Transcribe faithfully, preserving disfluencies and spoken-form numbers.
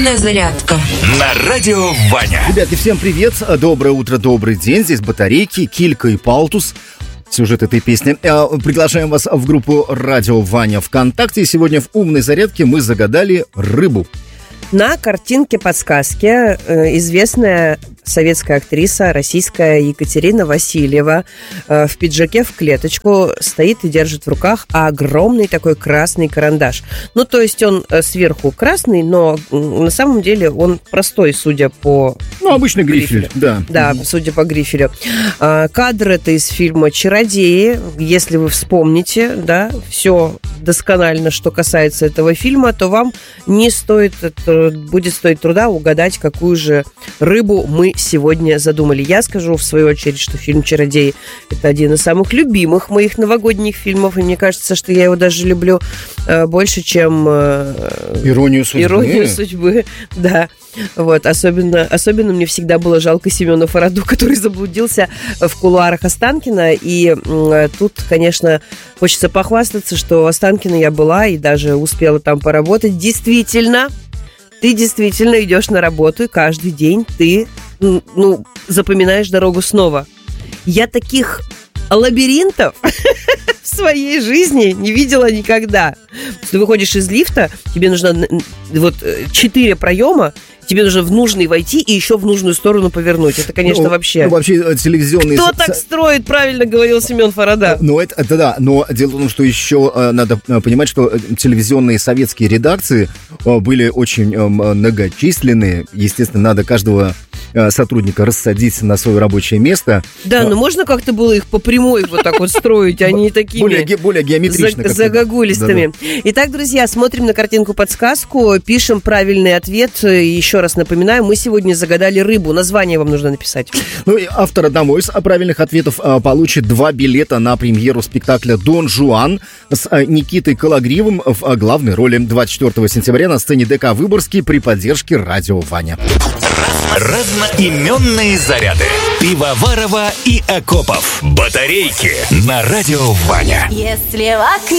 Умная зарядка на радио Ваня. Ребятки, всем привет, доброе утро, добрый день. Здесь Батарейки, Килька и Палтус. Сюжет этой песни. Приглашаем вас в группу «Радио Ваня» ВКонтакте. И сегодня в «Умной зарядке» мы загадали рыбу. На картинке подсказки известная советская актриса, российская Екатерина Васильева в пиджаке в клеточку стоит и держит в руках огромный такой красный карандаш. Ну, то есть он сверху красный, но на самом деле он простой, судя по... Ну, обычный грифель, грифелю. да. Да, угу. Судя по грифелю. Кадр это из фильма «Чародеи». Если вы вспомните, да, все досконально, что касается этого фильма, то вам не стоит, будет стоить труда угадать, какую же рыбу мы сегодня задумали. Я скажу, в свою очередь, что фильм «Чародеи» — это один из самых любимых моих новогодних фильмов, и мне кажется, что я его даже люблю э, больше, чем... Э, «Иронию судьбы». «Иронию судьбы», да. Вот, особенно, особенно мне всегда было жалко Семена Фараду, который заблудился в кулуарах Останкино, и э, тут, конечно, хочется похвастаться, что в Останкино я была и даже успела там поработать. Действительно, ты действительно идешь на работу, и каждый день ты, ну, запоминаешь дорогу снова. Я таких лабиринтов в своей жизни не видела никогда. Ты выходишь из лифта, тебе нужно вот четыре проема, тебе нужно в нужный войти и еще в нужную сторону повернуть. Это, конечно, ну, вообще... Ну, вообще телевизионные... Кто так строит, правильно говорил Семен Фарада. Ну, это, это да, но дело в том, что еще э, надо понимать, что телевизионные советские редакции э, были очень э, многочисленные. Естественно, надо каждого э, сотрудника рассадить на свое рабочее место. Да, но можно как-то было их по прямой вот так вот строить, а не такими... Более, более геометрично. Загогулистыми. Итак, друзья, смотрим на картинку-подсказку, пишем правильный ответ. Еще раз напоминаю, мы сегодня загадали рыбу. Название вам нужно написать. Ну и автор одного из правильных ответов а, получит два билета на премьеру спектакля «Дон Жуан» с а, Никитой Кологривым в а, главной роли двадцать четвёртого сентября на сцене ДК «Выборгский» при поддержке «Радио Ваня». Разноименные заряды. Пивоварова и Акопов. Батарейки на радио Ваня. Если